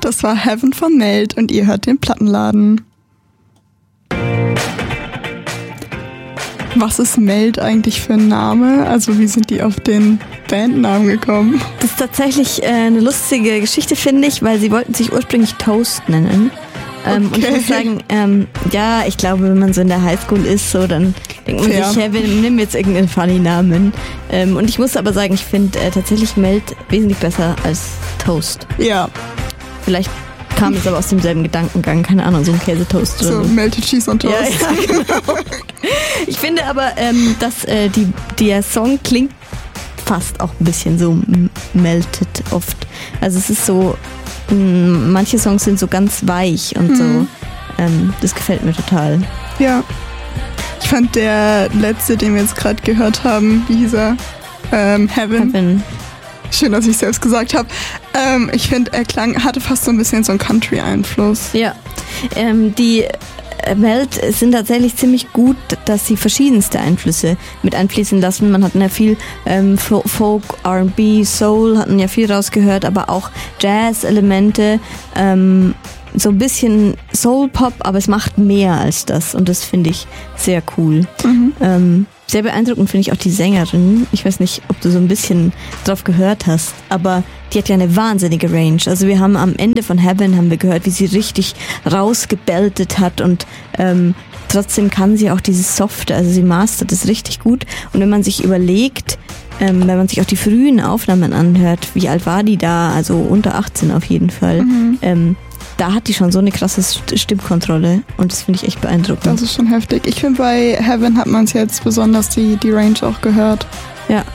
Das war Heaven von Meld und ihr hört den Plattenladen. Was ist Meld eigentlich für ein Name? Also wie sind die auf den Bandnamen gekommen? Das ist tatsächlich eine lustige Geschichte, finde ich, weil sie wollten sich ursprünglich Toast nennen. Okay. Und ich muss sagen, ja, ich glaube, wenn man so in der Highschool ist, so, dann denkt man sich, hey, wir nehmen jetzt irgendeinen funny Namen. Und ich muss aber sagen, ich finde tatsächlich Meld wesentlich besser als Toast. Ja. Vielleicht kam es aber aus demselben Gedankengang, keine Ahnung, so ein Käsetoast oder so. So Melted Cheese on Toast. Ja, genau. Ich finde aber, dass der Song klingt fast auch ein bisschen so melted oft. Also es ist so, manche Songs sind so ganz weich und so. Das gefällt mir total. Ja. Ich fand der letzte, den wir jetzt gerade gehört haben, wie hieß er? Heaven. Schön, dass ich selbst gesagt habe. Ich finde, er hatte fast so ein bisschen so einen Country-Einfluss. Ja. Die Meld sind tatsächlich ziemlich gut, dass sie verschiedenste Einflüsse mit einfließen lassen. Man hat ja viel Folk, R&B, Soul, hatten ja viel rausgehört, aber auch Jazz-Elemente, so ein bisschen Soul-Pop, aber es macht mehr als das und das finde ich sehr cool. Sehr beeindruckend finde ich auch die Sängerin. Ich weiß nicht, ob du so ein bisschen drauf gehört hast, aber die hat ja eine wahnsinnige Range. Also wir haben am Ende von Heaven haben wir gehört, wie sie richtig rausgebeltet hat und trotzdem kann sie auch dieses Softe, also sie mastert es richtig gut. Und wenn man sich überlegt, wenn man sich auch die frühen Aufnahmen anhört, wie alt war die da? Also unter 18 auf jeden Fall. Da hat die schon so eine krasse Stimmkontrolle und das finde ich echt beeindruckend. Das ist schon heftig. Ich finde, bei Heaven hat man es jetzt besonders die Range auch gehört. Ja.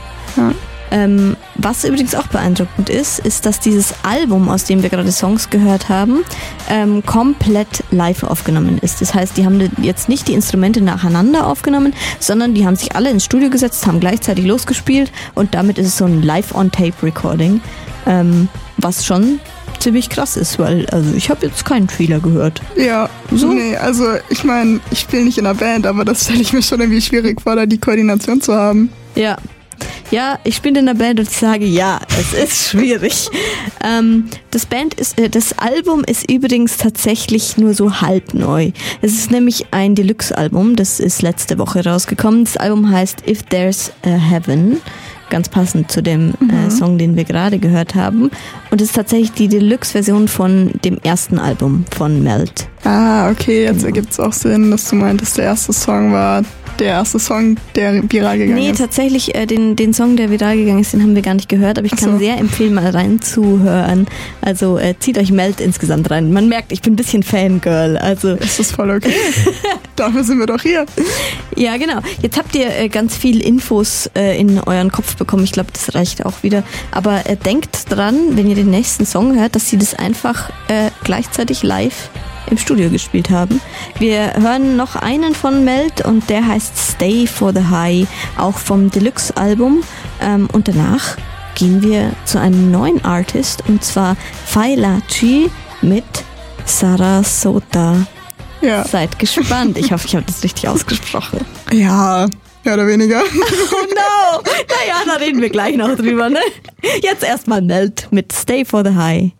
Was übrigens auch beeindruckend ist, dass dieses Album, aus dem wir gerade Songs gehört haben, komplett live aufgenommen ist. Das heißt, die haben jetzt nicht die Instrumente nacheinander aufgenommen, sondern die haben sich alle ins Studio gesetzt, haben gleichzeitig losgespielt und damit ist es so ein Live-on-Tape-Recording, was schon ziemlich krass ist, weil also ich habe jetzt keinen Fehler gehört. Ja, so? Nee, also ich meine, ich spiele nicht in einer Band, aber das stelle ich mir schon irgendwie schwierig vor, da die Koordination zu haben. Ja, ich spiele in der Band und ich sage, ja, es ist schwierig. Das Album ist übrigens tatsächlich nur so halb neu. Es ist nämlich ein Deluxe-Album, das ist letzte Woche rausgekommen. Das Album heißt If There's a Heaven. Ganz passend zu dem Song, den wir gerade gehört haben. Und es ist tatsächlich die Deluxe-Version von dem ersten Album von Meld. Ah, okay, jetzt ergibt es auch Sinn, dass du meintest, der erste Song war der erste Song, der viral gegangen ist. Nee, tatsächlich, den Song, der viral gegangen ist, den haben wir gar nicht gehört, aber ich kann sehr empfehlen, mal reinzuhören. Also zieht euch Meld insgesamt rein. Man merkt, ich bin ein bisschen Fangirl. Also ist das voll okay. Dafür sind wir doch hier. Ja, genau. Jetzt habt ihr ganz viel Infos in euren Kopf bekommen. Ich glaube, das reicht auch wieder. Aber denkt dran, wenn ihr den nächsten Song hört, dass sie das einfach gleichzeitig live im Studio gespielt haben. Wir hören noch einen von Meld und der heißt Stay for the High, auch vom Deluxe-Album. Und danach gehen wir zu einem neuen Artist und zwar Failachi mit Sarasota. Ja. Seid gespannt. Ich hoffe, ich habe das richtig ausgesprochen. Ja, mehr oder weniger. Oh no! Naja, da reden wir gleich noch drüber, ne? Jetzt erstmal Meld mit Stay for the High.